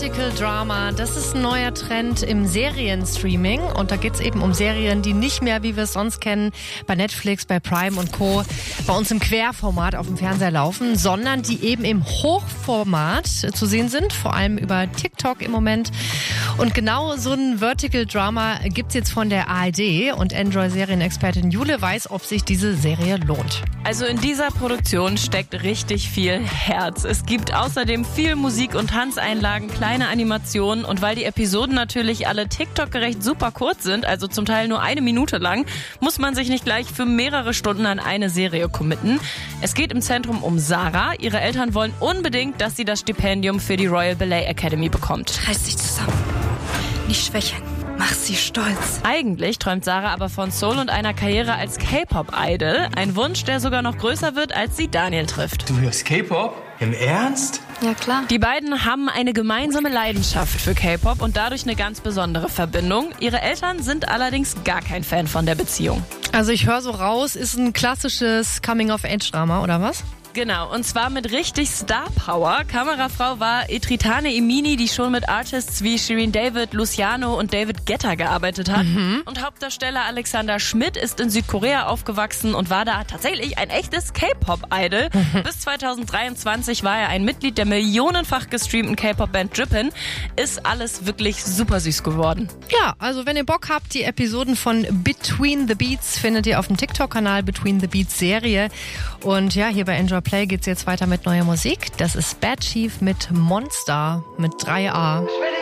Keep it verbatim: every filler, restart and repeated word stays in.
Vertical Drama, das ist ein neuer Trend im Serienstreaming und da geht es eben um Serien, die nicht mehr, wie wir es sonst kennen, bei Netflix, bei Prime und Co. bei uns im Querformat auf dem Fernseher laufen, sondern die eben im Hochformat zu sehen sind, vor allem über TikTok im Moment. Und genau so ein Vertical Drama gibt's jetzt von der A R D und Enjoy-Serienexpertin Jule weiß, ob sich diese Serie lohnt. Also in dieser Produktion steckt richtig viel Herz. Es gibt außerdem viel Musik und Tanzeinlagen, kleine Animationen und weil die Episoden natürlich alle TikTok-gerecht super kurz sind, also zum Teil nur eine Minute lang, muss man sich nicht gleich für mehrere Stunden an eine Serie committen. Es geht im Zentrum um Sarah. Ihre Eltern wollen unbedingt, dass sie das Stipendium für die Royal Ballet Academy bekommt. Reiß dich zusammen. Nicht schwächeln. Mach sie stolz. Eigentlich träumt Sarah aber von Soul und einer Karriere als K-Pop-Idol. Ein Wunsch, der sogar noch größer wird, als sie Daniel trifft. Du hörst K-Pop? Im Ernst? Ja, klar. Die beiden haben eine gemeinsame Leidenschaft für K-Pop und dadurch eine ganz besondere Verbindung. Ihre Eltern sind allerdings gar kein Fan von der Beziehung. Also ich höre so raus, ist ein klassisches Coming-of-Age-Drama, oder was? Genau, und zwar mit richtig Star-Power. Kamerafrau war Etritane Emini, die schon mit Artists wie Shirin David, Luciano und David Guetta gearbeitet hat. Mhm. Und Hauptdarsteller Alexander Schmidt ist in Südkorea aufgewachsen und war da tatsächlich ein echtes K-Pop-Idol. Mhm. Bis zweitausenddreiundzwanzig war er ein Mitglied der millionenfach gestreamten K-Pop-Band Drippin. Ist alles wirklich super süß geworden. Ja, also wenn ihr Bock habt, die Episoden von Between the Beats findet ihr auf dem TikTok-Kanal Between the Beats Serie. Und ja, hier bei Enjoy Play geht's jetzt weiter mit neuer Musik. Das ist Bad Chief mit Monster mit drei A.